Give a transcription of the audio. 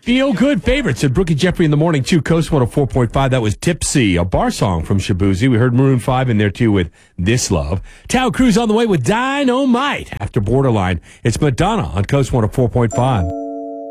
Feel good favorites at Brookie Jeffrey in the morning, too. Coast 104.5. That was Tipsy, a bar song from Shabuzi. We heard Maroon 5 in there, too, with This Love. Tao Cruz on the way with Dynamite after Borderline. It's Madonna on Coast 104.5.